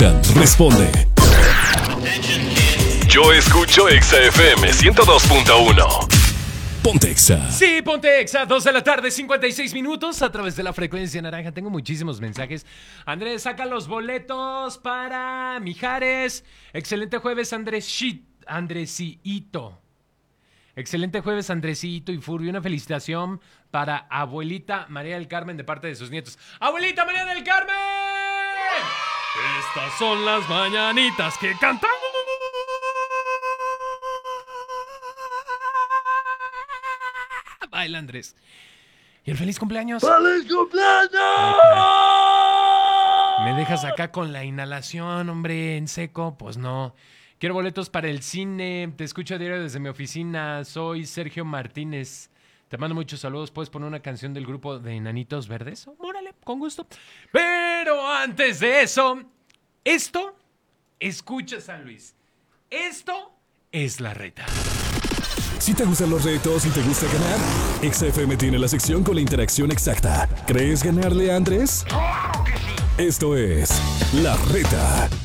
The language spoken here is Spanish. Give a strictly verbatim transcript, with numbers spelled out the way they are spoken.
Responde. Yo escucho Exa F M ciento dos punto uno. Ponte Exa. Sí, ponte Exa, dos de la tarde, cincuenta y seis minutos a través de la frecuencia naranja. Tengo muchísimos mensajes. Andrés, saca los boletos para Mijares. Excelente jueves, Andrés Shit, Andresito. Excelente jueves, Andresito y Furby. Una felicitación para abuelita María del Carmen de parte de sus nietos. ¡Abuelita María del Carmen! Estas son las mañanitas que cantan. Baila, Andrés. ¿Y el feliz cumpleaños? ¡Feliz cumpleaños! ¿Me dejas acá con la inhalación, hombre, en seco? Pues no. Quiero boletos para el cine. Te escucho a diario desde mi oficina. Soy Sergio Martínez. Te mando muchos saludos. ¿Puedes poner una canción del grupo de Enanitos Verdes? Órale, con gusto. Pero antes de eso, esto, escucha, San Luis. Esto es La Reta. Si te gustan los retos y te gusta ganar, Exa F M tiene la sección con la interacción exacta. ¿Crees ganarle a Andrés? ¡Claro que sí! Esto es La Reta.